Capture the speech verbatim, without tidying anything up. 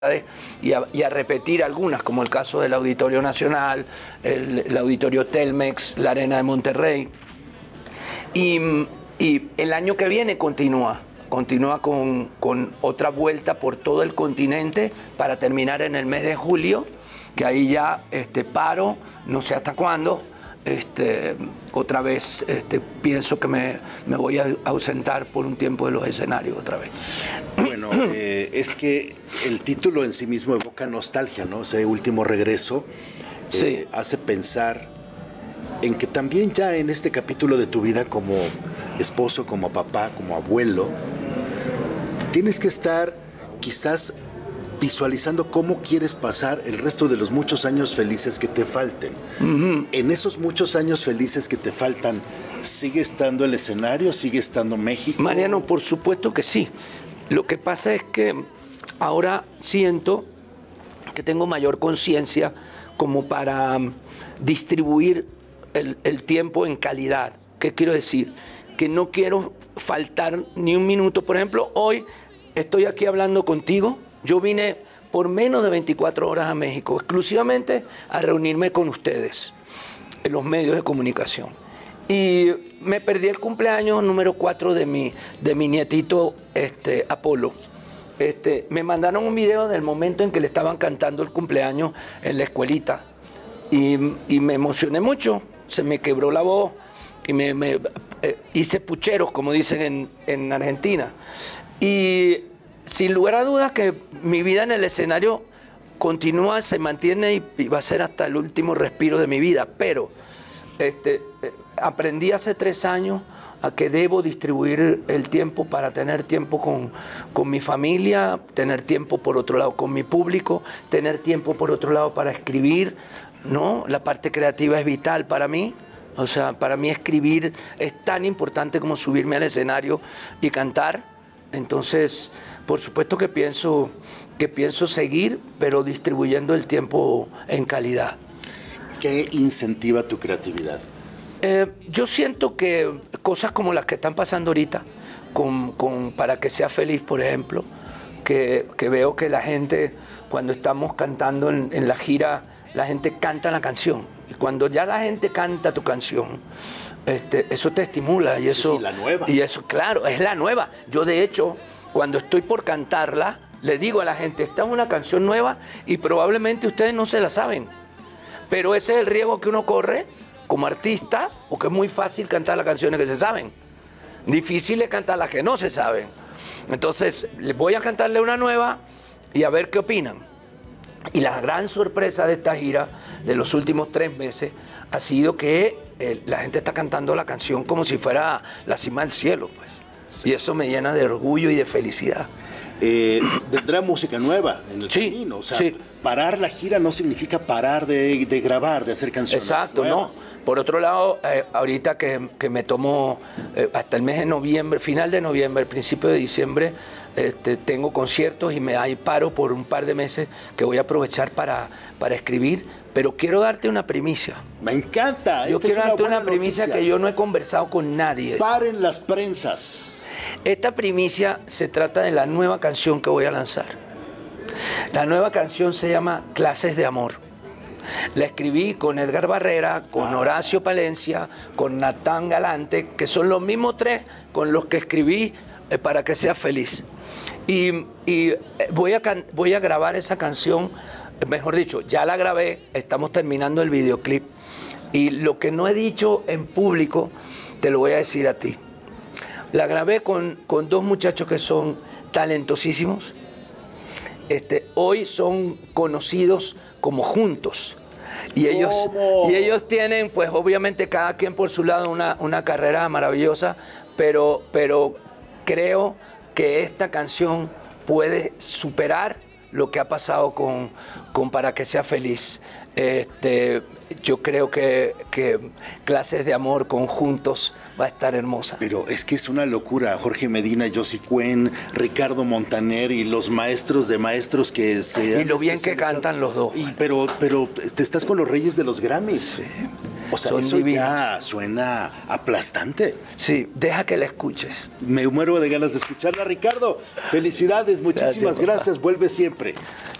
Y a, y a repetir algunas, como el caso del Auditorio Nacional, el, el Auditorio Telmex, la Arena de Monterrey. Y, y el año que viene continúa, continúa con, con otra vuelta por todo el continente para terminar en el mes de julio, que ahí ya este, paro, no sé hasta cuándo. Este, otra vez este, pienso que me, me voy a ausentar por un tiempo de los escenarios otra vez. Bueno, eh, es que el título en sí mismo evoca nostalgia, ¿no? Ese último regreso eh, sí. hace pensar en que también ya en este capítulo de tu vida como esposo, como papá, como abuelo, tienes que estar quizás visualizando cómo quieres pasar el resto de los muchos años felices que te falten. Uh-huh. En esos muchos años felices que te faltan, ¿sigue estando el escenario? ¿Sigue estando México? Mariano, por supuesto que sí. Lo que pasa es que ahora siento que tengo mayor conciencia como para um, distribuir el, el tiempo en calidad. ¿Qué quiero decir? Que no quiero faltar ni un minuto. Por ejemplo, hoy estoy aquí hablando contigo. Yo vine por menos de veinticuatro horas a México, exclusivamente a reunirme con ustedes, en los medios de comunicación. Y me perdí el cumpleaños número cuatro de mi, de mi nietito este, Apolo. Este, me mandaron un video del momento en que le estaban cantando el cumpleaños en la escuelita. Y, y me emocioné mucho, se me quebró la voz y me, me eh, hice pucheros, como dicen en, en Argentina. Y sin lugar a dudas que mi vida en el escenario continúa, se mantiene y, y va a ser hasta el último respiro de mi vida. Pero este, eh, aprendí hace tres años a que debo distribuir el tiempo para tener tiempo con, con mi familia, tener tiempo por otro lado con mi público, tener tiempo por otro lado para escribir, ¿no? La parte creativa es vital para mí. O sea, para mí escribir es tan importante como subirme al escenario y cantar. Entonces, por supuesto que pienso, que pienso seguir, pero distribuyendo el tiempo en calidad. ¿Qué incentiva tu creatividad? Eh, yo siento que cosas como las que están pasando ahorita, con, con Para que sea feliz, por ejemplo, que, que veo que la gente, cuando estamos cantando en, en la gira, la gente canta la canción. Y cuando ya la gente canta tu canción, Este, eso te estimula y eso, sí, sí, la nueva. Y eso, claro, es la nueva. Yo, de hecho, cuando estoy por cantarla, le digo a la gente, esta es una canción nueva y probablemente ustedes no se la saben. Pero ese es el riesgo que uno corre como artista, porque es muy fácil cantar las canciones que se saben. Difícil es cantar las que no se saben. Entonces, les voy a cantarle una nueva y a ver qué opinan. Y la gran sorpresa de esta gira, de los últimos tres meses, ha sido que eh, la gente está cantando la canción como si fuera la cima del cielo, pues. Sí. Y eso me llena de orgullo y de felicidad. Eh, vendrá música nueva en el sí, camino. O sea, sí. parar la gira no significa parar de, de grabar, de hacer canciones Exacto, nuevas. no. Por otro lado, eh, ahorita que, que me tomo eh, hasta el mes de noviembre, final de noviembre, principio de diciembre, este, tengo conciertos y me hay paro por un par de meses que voy a aprovechar para, para escribir. Pero quiero darte una primicia. Me encanta. Yo Esta quiero es una darte una buena primicia noticia. que yo no he conversado con nadie. Paren las prensas. Esta primicia se trata de la nueva canción que voy a lanzar. La nueva canción se llama Clases de Amor. La escribí con Edgar Barrera, con Horacio Palencia, con Natán Galante, que son los mismos tres con los que escribí eh, Para que sea feliz. Y, y voy, a can- voy a grabar esa canción, mejor dicho, ya la grabé, estamos terminando el videoclip. Y lo que no he dicho en público, te lo voy a decir a ti. La grabé con, con dos muchachos que son talentosísimos. Este, hoy son conocidos como Juntos. Y ellos, y ellos tienen, pues obviamente cada quien por su lado, una, una carrera maravillosa, pero, pero creo que esta canción puede superar lo que ha pasado con, con Para que sea feliz. Este, yo creo que, que Clases de Amor con Juntos va a estar hermosa. Pero es que es una locura. Jorge Medina, Josie Cuen, Ricardo Montaner y los maestros de maestros que se Y lo bien que cantan los dos. Y, pero, pero te estás con los reyes de los Grammys. Sí. O sea, Son eso divinas. ya suena aplastante. Sí, deja que la escuches. Me muero de ganas de escucharla, Ricardo. Felicidades, muchísimas Gracias, papá. gracias. Vuelve siempre.